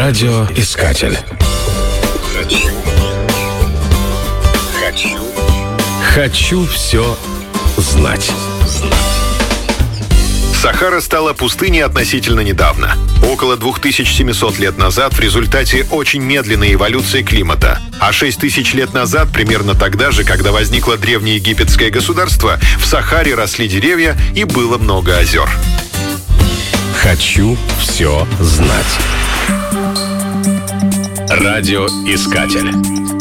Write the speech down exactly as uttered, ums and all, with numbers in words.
Радиоискатель. Хочу. Хочу. Хочу все знать. Сахара стала пустыней относительно недавно. Около две тысячи семьсот лет назад в результате очень медленной эволюции климата. А шесть тысяч лет назад, примерно тогда же, когда возникло древнеегипетское государство, в Сахаре росли деревья и было много озер. Хочу все знать. Радиоискатель.